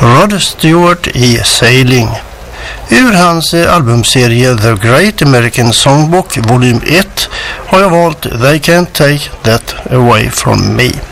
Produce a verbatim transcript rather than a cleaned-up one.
Rod Stewart i Sailing. Ur hans albumserie The Great American Songbook volym ett har jag valt They Can't Take That Away From Me.